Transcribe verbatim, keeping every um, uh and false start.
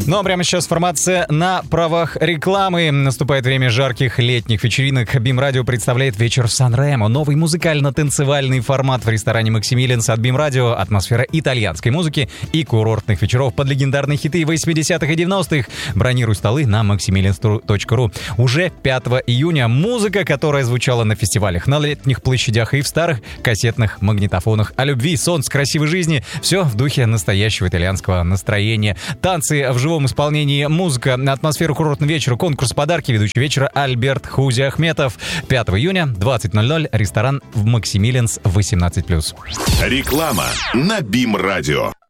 Ну а прямо сейчас информация на правах рекламы. Наступает время жарких летних вечеринок. Бим Радио представляет вечер в Сан-Ремо. Новый музыкально-танцевальный формат в ресторане Максимилианс от Бим Радио. Атмосфера итальянской музыки и курортных вечеров под легендарные хиты восьмидесятых и девяностых. Бронируй столы на максимилианс точка ру. Уже пятого июня музыка, которая звучала на фестивалях, на летних площадях и в старых кассетных магнитофонах. О любви, солнце, красивой жизни. Все в духе настоящего итальянского настроения. Танцы в живом исполнении, музыка, атмосфера курортного вечера, конкурс, подарки. Ведущий вечера Альберт Хузи Ахметов. пятого июня, двадцать ноль ноль, ресторан в Максимилианс восемнадцать плюс. Реклама на Бим Радио.